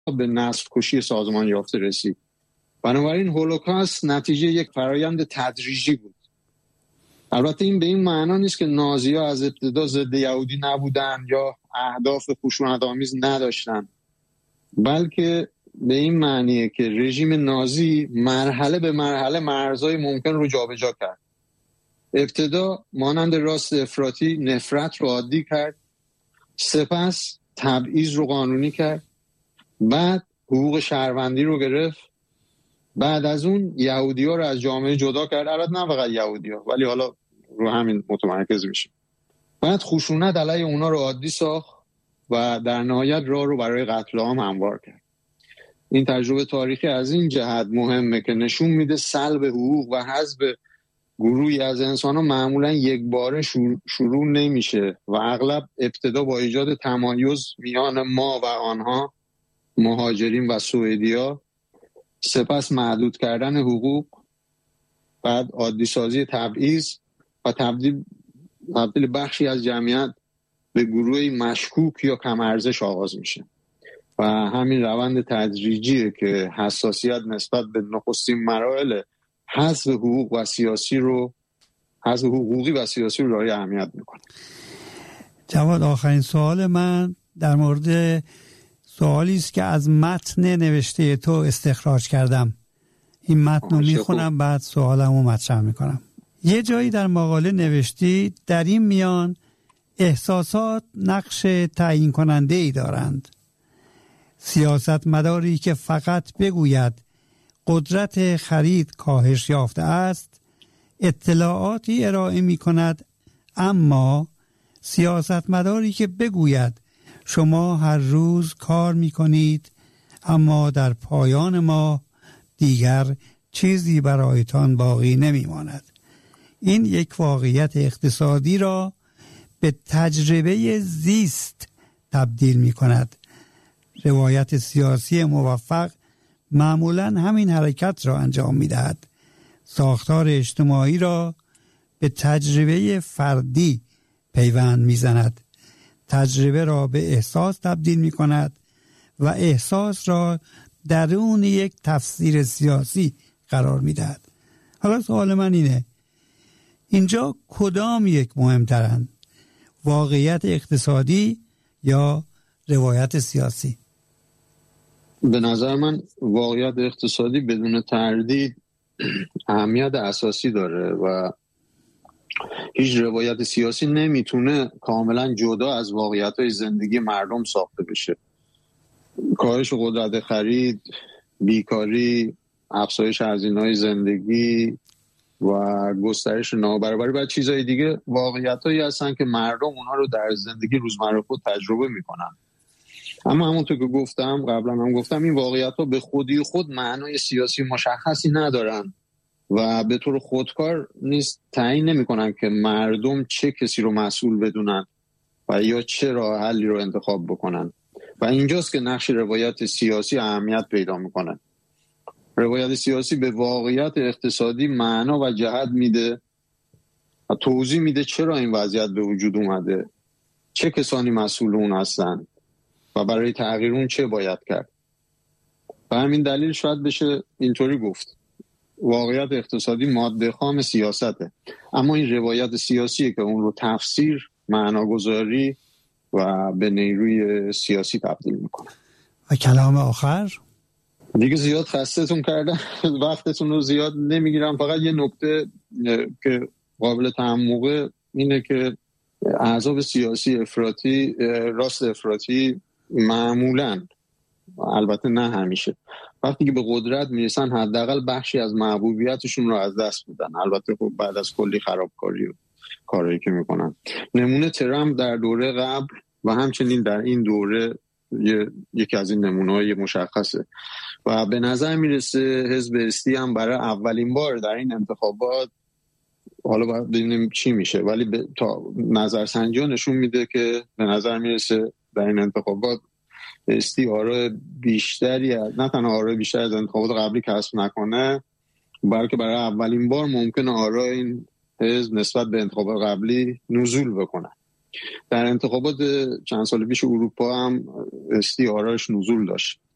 به نسل کشی سازمان یافته رسید. بنابراین هولوکاست نتیجه یک فرایند تدریجی بود. البته این به این معنا نیست که نازی‌ها از ابتدا ضد یهودی نبودن یا اهداف خشونت‌آمیز نداشتن، بلکه به این معنیه که رژیم نازی مرحله به مرحله مرزهای ممکن رو جابجا کرد. ابتدا مانند راست افراطی نفرت رو عادی کرد، سپس تبعیض رو قانونی کرد، بعد حقوق شهروندی رو گرفت، بعد از اون یهودی‌ها رو از جامعه جدا کرد. البته نه فقط یهودی‌ها، ولی حالا رو همین متمرکز میشیم. بعد خشونت علیه اونا رو عادی ساخت و در نهایت راه رو برای قتل عام هموار کرد. این تجربه تاریخی از این جهت مهمه که نشون میده سلب حقوق و حذف گروهی از انسان‌ها معمولا یک باره شروع نمیشه و اغلب ابتدا با ایجاد تمایز میان ما و آنها، مهاجرین و سوئدی‌ها، سپس محدود کردن حقوق، بعد عادی سازی تبعیض و تبدیل بخشی از جمعیت به گروهی مشکوک یا کم ارزش آغاز میشه. و همین روند تدریجیه که حساسیت نسبت به نخستین مراحل حذف حقوقی و سیاسی رو داره اهمیت میکنه. جواد، آخرین سوال من در مورد سوالی است که از متن نوشته تو استخراج کردم. این متن رو میخونم بعد سوالمو مطرح میکنم. یه جایی در مقاله نوشتی در این میان احساسات نقش تعیین کننده ای دارند. سیاستمداری که فقط بگوید قدرت خرید کاهش یافته است اطلاعاتی ارائه می کند، اما سیاستمداری که بگوید شما هر روز کار می کنید اما در پایان ماه دیگر چیزی برایتان باقی نمی ماند، این یک واقعیت اقتصادی را به تجربه زیست تبدیل می کند. روایت سیاسی موفق معمولاً همین حرکت را انجام می دهد. ساختار اجتماعی را به تجربه فردی پیوند می زند. تجربه را به احساس تبدیل می کند و احساس را درون یک تفسیر سیاسی قرار می دهد. حالا سوال من اینه، اینجا کدام یک مهمترند؟ واقعیت اقتصادی یا روایت سیاسی؟ به نظر من واقعیت اقتصادی بدون تردید اهمیت اساسی داره و هیچ روایت سیاسی نمیتونه کاملا جدا از واقعیت‌های زندگی مردم ساخته بشه. کاهش قدرت خرید، بیکاری، افزایش هزینه‌های زندگی و گسترش نابرابری و چیزهای دیگه واقعیت‌هایی هستن که مردم اونها رو در زندگی روزمره خود تجربه میکنن. اما همونطور که گفتم قبلا هم گفتم، این واقعیت‌ها به خودی خود معنای سیاسی مشخصی ندارن و به طور خودکار نیست تعیین نمی‌کنن که مردم چه کسی رو مسئول بدونن و یا چه راه حلی رو انتخاب بکنن. و اینجاست که نقش روایت سیاسی اهمیت پیدا میکنه. روایت سیاسی به واقعیت اقتصادی معنا و جهت میده و توضیح میده چرا این وضعیت به وجود اومده، چه کسانی مسئول اون هستن و برای تغییر اون چه باید کرد. به همین دلیل شاید بشه اینطوری گفت واقعیت اقتصادی ماده خام سیاسته، اما این روایت سیاسیه که اون رو تفسیر، معناگذاری و به نیروی سیاسی تبدیل میکنه. و کلام آخر دیگه زیاد خستتون کردم، وقتتون رو زیاد نمیگیرم. فقط یه نکته که قابل تحمقه اینه که احزاب سیاسی افراطی، راست افراطی، معمولاً، البته نه همیشه، وقتی که به قدرت میرسن حداقل بخشی از محبوبیتشون رو از دست میدن. البته خب بعد از کلی خرابکاری و کارهایی که میکنن. نمونه ترامپ در دوره قبل و همچنین در این دوره یکی از این نمونه‌های مشخصه و به نظر میرسه حزب استی هم برای اولین بار در این انتخابات، حالا باید ببینیم چی میشه، ولی تا نظرسنجی نشون میده که به نظر میرسه در این انتخابات استی آرای بیشتری، نه تنها آرای بیشتری از انتخابات قبلی کسب نکنه، بلکه برای اولین بار ممکنه آرای این حزب نسبت به انتخابات قبلی نزول بکنه. در انتخابات چند سال پیش اروپا هم استی آرایش نزول داشت.